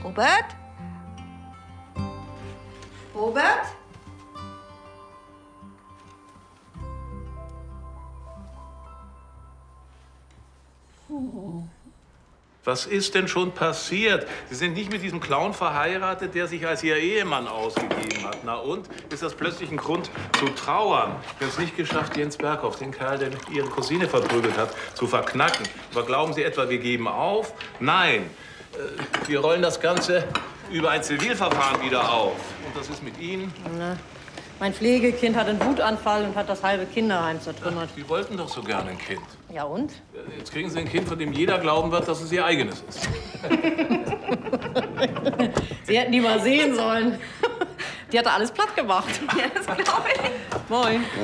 Robert? Robert? Was ist denn schon passiert? Sie sind nicht mit diesem Clown verheiratet, der sich als Ihr Ehemann ausgegeben hat. Na und? Ist das plötzlich ein Grund zu trauern? Wir haben es nicht geschafft, Jens Berghoff, den Kerl, der Ihre Cousine verprügelt hat, zu verknacken. Aber glauben Sie etwa, wir geben auf? Nein. Wir rollen das Ganze über ein Zivilverfahren wieder auf. Und das ist mit Ihnen? Na, mein Pflegekind hat einen Wutanfall und hat das halbe Kinderheim zertrümmert. Sie wollten doch so gerne ein Kind. Ja und? Jetzt kriegen Sie ein Kind, von dem jeder glauben wird, dass es Ihr eigenes ist. Sie hätten die mal sehen sollen. Die hatte alles platt gemacht. Ja, das glaube ich. Moin.